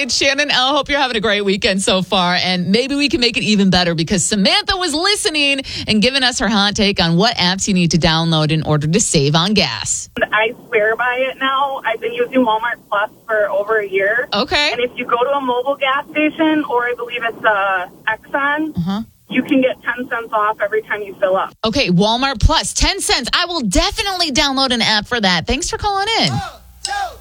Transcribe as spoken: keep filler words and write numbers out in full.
right, Shannon L., hope you're having a great weekend so far. And maybe we can make it even better because Samantha was listening and giving us her hot take on what apps you need to download in order to save on gas. I swear by it now. I've been using Walmart Plus for over a year. Okay. And if you go to a mobile gas station, or I believe it's uh, Exxon, Uh-huh. you can get ten cents off every time you fill up. Okay, Walmart Plus, ten cents. I will definitely download an app for that. Thanks for calling in.